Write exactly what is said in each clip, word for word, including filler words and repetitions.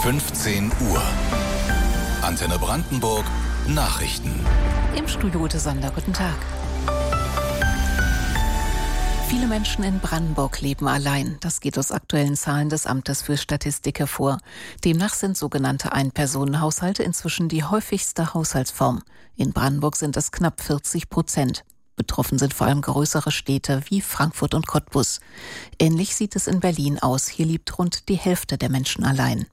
fünfzehn Uhr. Antenne Brandenburg Nachrichten. Im Studio Ute Sander, guten Tag. Viele Menschen in Brandenburg leben allein. Das geht aus aktuellen Zahlen des Amtes für Statistik hervor. Demnach sind sogenannte Ein-Personen-Haushalte inzwischen die häufigste Haushaltsform. In Brandenburg sind es knapp vierzig Prozent. Betroffen sind vor allem größere Städte wie Frankfurt und Cottbus. Ähnlich sieht es in Berlin aus. Hier lebt rund die Hälfte der Menschen allein.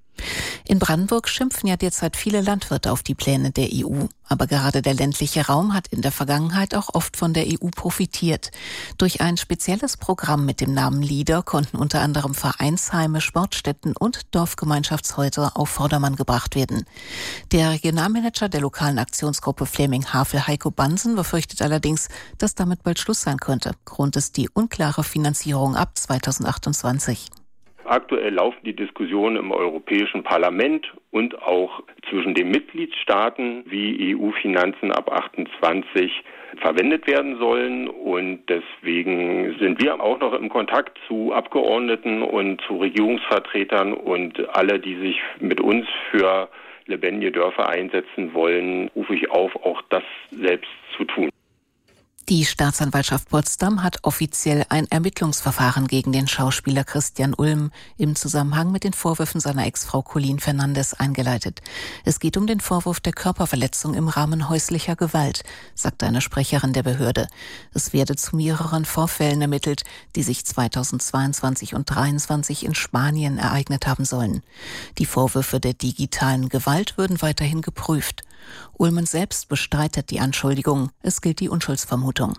In Brandenburg schimpfen ja derzeit viele Landwirte auf die Pläne der E U. Aber gerade der ländliche Raum hat in der Vergangenheit auch oft von der E U profitiert. Durch ein spezielles Programm mit dem Namen LEADER konnten unter anderem Vereinsheime, Sportstätten und Dorfgemeinschaftshäuser auf Vordermann gebracht werden. Der Regionalmanager der lokalen Aktionsgruppe Fläming-Havel, Heiko Bansen, befürchtet allerdings, dass damit bald Schluss sein könnte. Grund ist die unklare Finanzierung ab zweitausendachtundzwanzig. Aktuell laufen die Diskussionen im Europäischen Parlament und auch zwischen den Mitgliedstaaten, wie E U-Finanzen ab achtundzwanzig verwendet werden sollen. Und deswegen sind wir auch noch im Kontakt zu Abgeordneten und zu Regierungsvertretern. Und alle, die sich mit uns für lebendige Dörfer einsetzen wollen, rufe ich auf, auch das selbst zu tun. Die Staatsanwaltschaft Potsdam hat offiziell ein Ermittlungsverfahren gegen den Schauspieler Christian Ulm im Zusammenhang mit den Vorwürfen seiner Ex-Frau Colleen Fernandes eingeleitet. Es geht um den Vorwurf der Körperverletzung im Rahmen häuslicher Gewalt, sagte eine Sprecherin der Behörde. Es werde zu mehreren Vorfällen ermittelt, die sich zweitausendzweiundzwanzig und zweitausenddreiundzwanzig in Spanien ereignet haben sollen. Die Vorwürfe der digitalen Gewalt würden weiterhin geprüft. Ulmen selbst bestreitet die Anschuldigung. Es gilt die Unschuldsvermutung.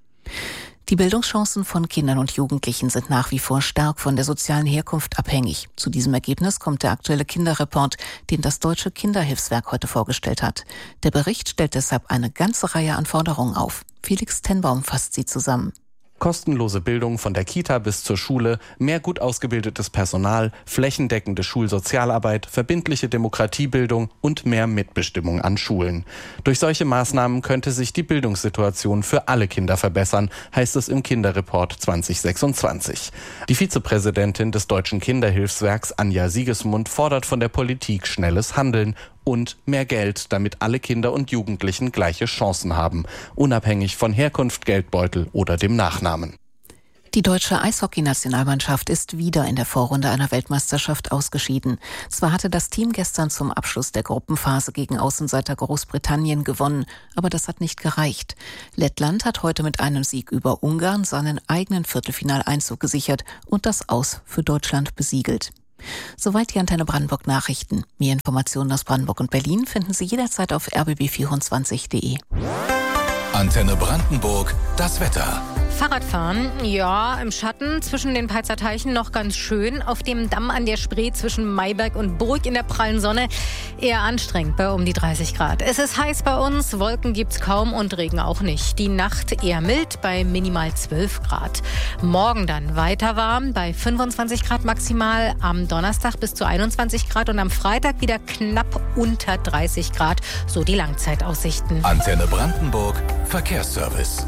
Die Bildungschancen von Kindern und Jugendlichen sind nach wie vor stark von der sozialen Herkunft abhängig. Zu diesem Ergebnis kommt der aktuelle Kinderreport, den das Deutsche Kinderhilfswerk heute vorgestellt hat. Der Bericht stellt deshalb eine ganze Reihe an Forderungen auf. Felix Tenbaum fasst sie zusammen. Kostenlose Bildung von der Kita bis zur Schule, mehr gut ausgebildetes Personal, flächendeckende Schulsozialarbeit, verbindliche Demokratiebildung und mehr Mitbestimmung an Schulen. Durch solche Maßnahmen könnte sich die Bildungssituation für alle Kinder verbessern, heißt es im Kinderreport zwanzig sechsundzwanzig. Die Vizepräsidentin des Deutschen Kinderhilfswerks, Anja Siegesmund, fordert von der Politik schnelles Handeln und mehr Geld, damit alle Kinder und Jugendlichen gleiche Chancen haben, unabhängig von Herkunft, Geldbeutel oder dem Nachnamen. Die deutsche Eishockey-Nationalmannschaft ist wieder in der Vorrunde einer Weltmeisterschaft ausgeschieden. Zwar hatte das Team gestern zum Abschluss der Gruppenphase gegen Außenseiter Großbritannien gewonnen, aber das hat nicht gereicht. Lettland hat heute mit einem Sieg über Ungarn seinen eigenen Viertelfinaleinzug gesichert und das Aus für Deutschland besiegelt. Soweit die Antenne Brandenburg Nachrichten. Mehr Informationen aus Brandenburg und Berlin finden Sie jederzeit auf r b b vierundzwanzig punkt d e. Antenne Brandenburg, das Wetter. Fahrradfahren, ja, im Schatten zwischen den Peitzer Teichen noch ganz schön. Auf dem Damm an der Spree zwischen Mayberg und Burg in der prallen Sonne eher anstrengend bei um die dreißig Grad. Es ist heiß bei uns, Wolken gibt's kaum und Regen auch nicht. Die Nacht eher mild bei minimal zwölf Grad. Morgen dann weiter warm bei fünfundzwanzig Grad maximal, am Donnerstag bis zu einundzwanzig Grad und am Freitag wieder knapp unter dreißig Grad, so die Langzeitaussichten. Antenne Brandenburg, Verkehrsservice.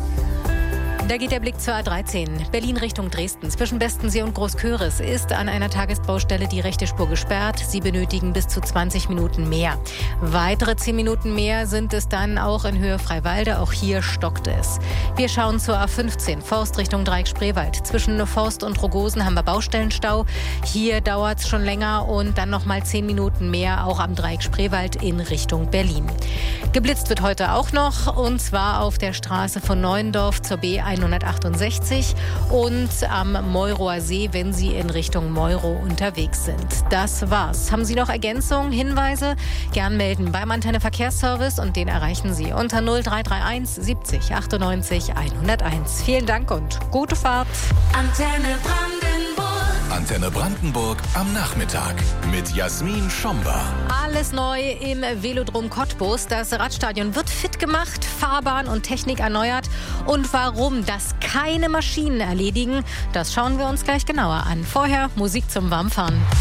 Da geht der Blick zur A dreizehn. Berlin Richtung Dresden. Zwischen Bestensee und Großköris ist an einer Tagesbaustelle die rechte Spur gesperrt. Sie benötigen bis zu zwanzig Minuten mehr. Weitere zehn Minuten mehr sind es dann auch in Höhe Freiwalde. Auch hier stockt es. Wir schauen zur A fünfzehn. Forst Richtung Dreieck Spreewald. Zwischen Forst und Rogosen haben wir Baustellenstau. Hier dauert es schon länger und dann noch mal zehn Minuten mehr auch am Dreieck Spreewald in Richtung Berlin. Geblitzt wird heute auch noch und zwar auf der Straße von Neuendorf zur B hundertachtundsechzig und am Meurower See, wenn Sie in Richtung Meuro unterwegs sind. Das war's. Haben Sie noch Ergänzungen, Hinweise? Gern melden beim Antenne Verkehrsservice und den erreichen Sie unter null drei drei eins siebzig achtundneunzig hunderteins. Vielen Dank und gute Fahrt. Antenne Brandenburg. Antenne Brandenburg am Nachmittag mit Jasmin Schomba. Alles neu im Velodrom Cottbus. Das Radstadion wird fit gemacht, Fahrbahn und Technik erneuert. Und warum das keine Maschinen erledigen, das schauen wir uns gleich genauer an. Vorher Musik zum Warmfahren.